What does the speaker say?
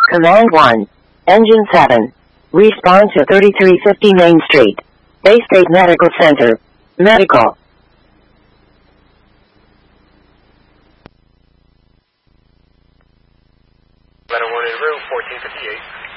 Command 1. Engine 7. Respond to 3350 Main Street. Bay State Medical Center. Medical. Letter 1 en route, 1458.